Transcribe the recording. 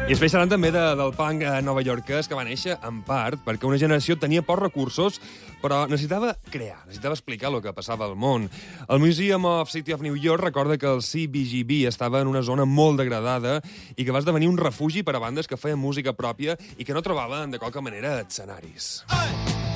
I després seran també del punk novaiorquès que va néixer, en part, perquè una generació tenia pocs recursos, però necessitava crear, necessitava explicar el que passava al món. El Museum of City of New York recorda que el CBGB estava en una zona molt degradada i que va esdevenir un refugi per a bandes que feien música pròpia i que no trobaven, de qualque manera, escenaris.